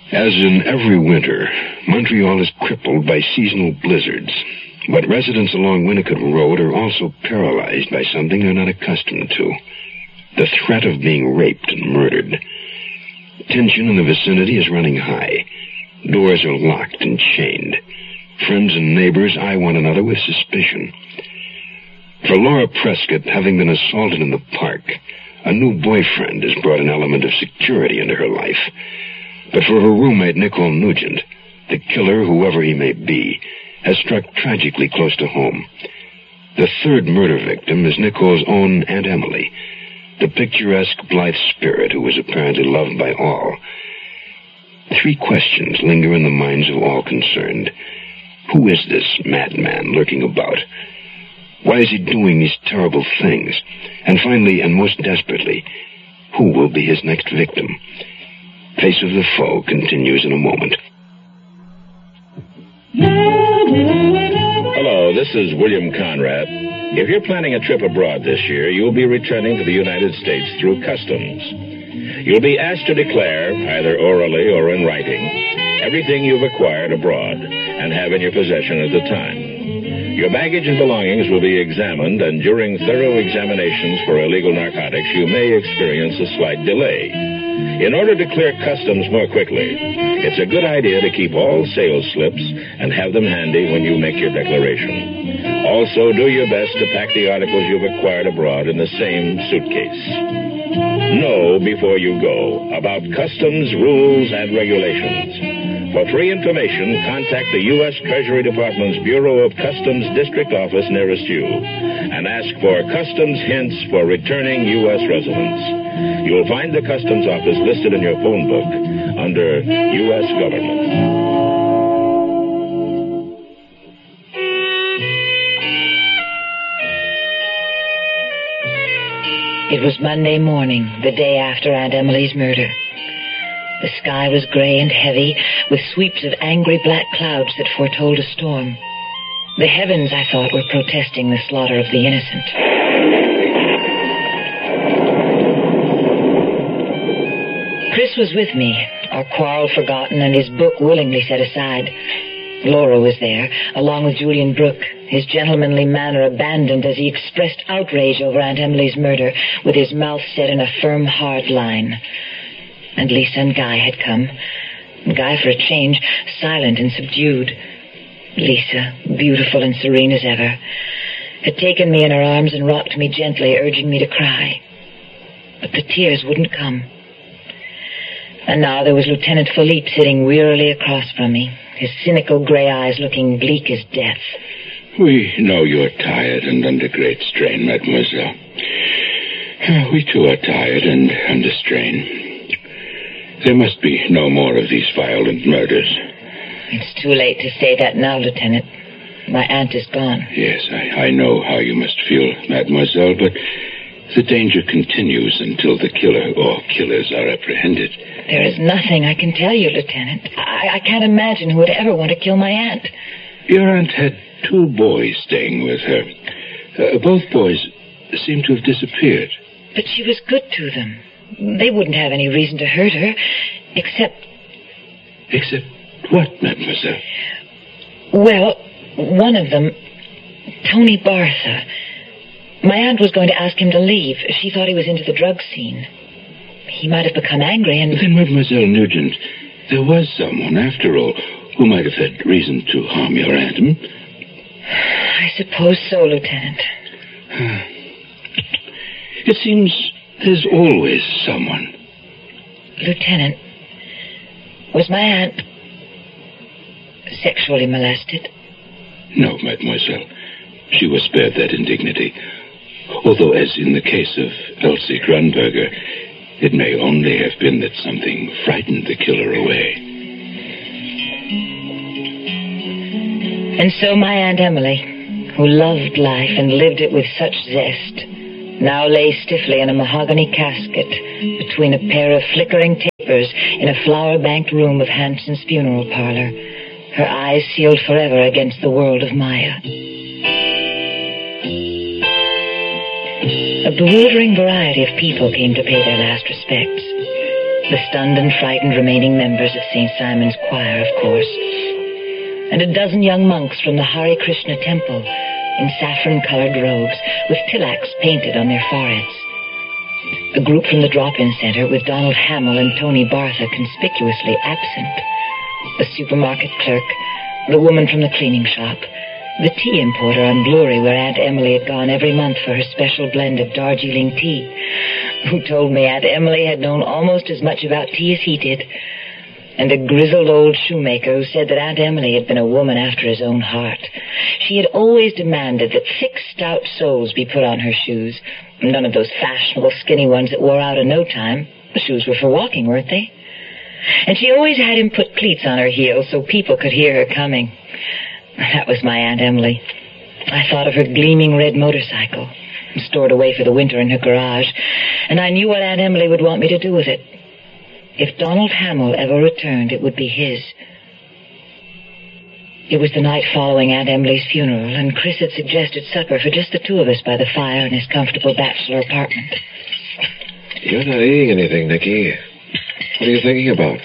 As in every winter, Montreal is crippled by seasonal blizzards. But residents along Winnicott Road are also paralyzed by something they're not accustomed to. The threat of being raped and murdered. Tension in the vicinity is running high. Doors are locked and chained. Friends and neighbors eye one another with suspicion. For Laura Prescott, having been assaulted in the park, a new boyfriend has brought an element of security into her life. But for her roommate, Nicole Nugent, the killer, whoever he may be, has struck tragically close to home. The third murder victim is Nicole's own Aunt Emily, the picturesque, blithe spirit who was apparently loved by all. 3 questions linger in the minds of all concerned. Who is this madman lurking about? Why is he doing these terrible things? And finally, and most desperately, who will be his next victim? Face of the Foe continues in a moment. Hello, this is William Conrad. If you're planning a trip abroad this year, you'll be returning to the United States through customs. You'll be asked to declare, either orally or in writing, everything you've acquired abroad and have in your possession at the time. Your baggage and belongings will be examined, and during thorough examinations for illegal narcotics, you may experience a slight delay. In order to clear customs more quickly, it's a good idea to keep all sales slips and have them handy when you make your declaration. Also, do your best to pack the articles you've acquired abroad in the same suitcase. Know before you go about customs rules and regulations. For free information, contact the U.S. Treasury Department's Bureau of Customs District Office nearest you and ask for customs hints for returning U.S. residents. You'll find the Customs Office listed in your phone book under U.S. Government. It was Monday morning, the day after Aunt Emily's murder. The sky was gray and heavy, with sweeps of angry black clouds that foretold a storm. The heavens, I thought, were protesting the slaughter of the innocent. Chris was with me, our quarrel forgotten and his book willingly set aside. Laura was there, along with Julian Brooke, his gentlemanly manner abandoned as he expressed outrage over Aunt Emily's murder, with his mouth set in a firm, hard line. And Lisa and Guy had come. Guy, for a change, silent and subdued. Lisa, beautiful and serene as ever, had taken me in her arms and rocked me gently, urging me to cry. But the tears wouldn't come. And now there was Lieutenant Philippe sitting wearily across from me, his cynical gray eyes looking bleak as death. We know you're tired and under great strain, mademoiselle. We too are tired and under strain. There must be no more of these violent murders. It's too late to say that now, Lieutenant. My aunt is gone. Yes, I know how you must feel, mademoiselle, but the danger continues until the killer or killers are apprehended. There is nothing I can tell you, Lieutenant. I can't imagine who would ever want to kill my aunt. Your aunt had 2 boys staying with her. Both boys seem to have disappeared. But she was good to them. They wouldn't have any reason to hurt her, except... Except what, mademoiselle? Well, one of them, Tony Bartha. My aunt was going to ask him to leave. She thought he was into the drug scene. He might have become angry and... Then, Mademoiselle Nugent, there was someone, after all, who might have had reason to harm your aunt, I suppose so, Lieutenant. It seems there's always someone. Lieutenant, was my aunt sexually molested? No, mademoiselle. She was spared that indignity. Although, as in the case of Elsie Grunberger, it may only have been that something frightened the killer away. And so my Aunt Emily, who loved life and lived it with such zest, now lay stiffly in a mahogany casket between a pair of flickering tapers in a flower-banked room of Hanson's funeral parlor, her eyes sealed forever against the world of Maya. A bewildering variety of people came to pay their last respects. The stunned and frightened remaining members of St. Simon's Choir, of course, and a dozen young monks from the Hare Krishna temple in saffron-colored robes with tilaks painted on their foreheads. A group from the drop-in center with Donald Hamill and Tony Bartha conspicuously absent. The supermarket clerk, the woman from the cleaning shop, the tea importer on Blurry where Aunt Emily had gone every month for her special blend of Darjeeling tea, who told me Aunt Emily had known almost as much about tea as he did, and a grizzled old shoemaker who said that Aunt Emily had been a woman after his own heart. She had always demanded that thick, stout soles be put on her shoes, none of those fashionable, skinny ones that wore out in no time. The shoes were for walking, weren't they? And she always had him put cleats on her heels so people could hear her coming. That was my Aunt Emily. I thought of her gleaming red motorcycle, stored away for the winter in her garage, and I knew what Aunt Emily would want me to do with it. If Donald Hamill ever returned, it would be his. It was the night following Aunt Emily's funeral, and Chris had suggested supper for just the two of us by the fire in his comfortable bachelor apartment. You're not eating anything, Nicky. What are you thinking about?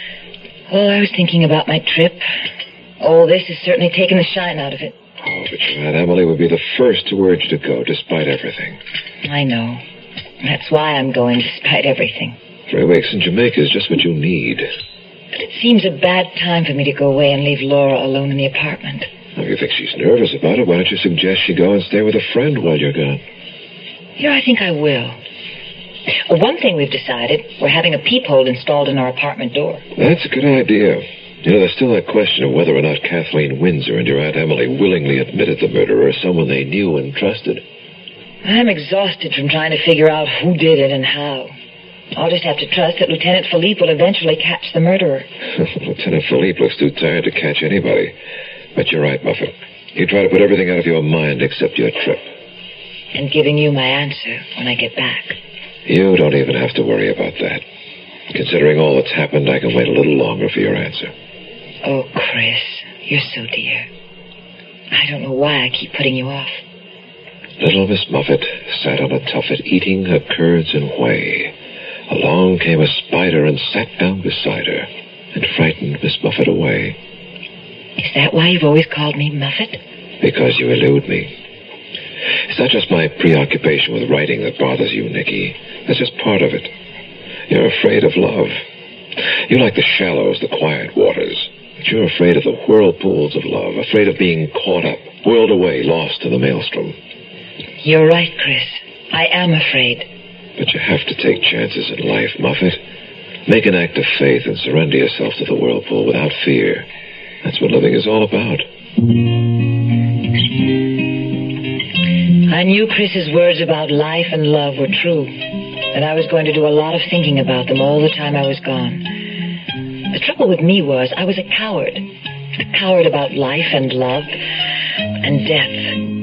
Oh, I was thinking about my trip. Oh, this has certainly taken the shine out of it. Oh, but your Aunt Emily would be the first to urge you to go, despite everything. I know. That's why I'm going, despite everything. 3 weeks in Jamaica is just what you need. But it seems a bad time for me to go away and leave Laura alone in the apartment. Well, if you think she's nervous about it, why don't you suggest she go and stay with a friend while you're gone? I think I will. Well, one thing we've decided, we're having a peephole installed in our apartment door. That's a good idea. There's still that question of whether or not Kathleen Windsor and your Aunt Emily willingly admitted the murder or someone they knew and trusted. I'm exhausted from trying to figure out who did it and how. I'll just have to trust that Lieutenant Philippe will eventually catch the murderer. Lieutenant Philippe looks too tired to catch anybody. But you're right, Muffet. You try to put everything out of your mind except your trip. And giving you my answer when I get back. You don't even have to worry about that. Considering all that's happened, I can wait a little longer for your answer. Oh, Chris, you're so dear. I don't know why I keep putting you off. Little Miss Muffet sat on a tuffet eating her curds and whey. Along came a spider and sat down beside her and frightened Miss Muffet away. Is that why you've always called me Muffet? Because you elude me. It's not just my preoccupation with writing that bothers you, Nicky. That's just part of it. You're afraid of love. You like the shallows, the quiet waters. But you're afraid of the whirlpools of love, afraid of being caught up, whirled away, lost in the maelstrom. You're right, Chris. I am afraid. But you have to take chances in life, Muffet. Make an act of faith and surrender yourself to the whirlpool without fear. That's what living is all about. I knew Chris's words about life and love were true, and I was going to do a lot of thinking about them all the time I was gone. The trouble with me was I was a coward about life and love and death.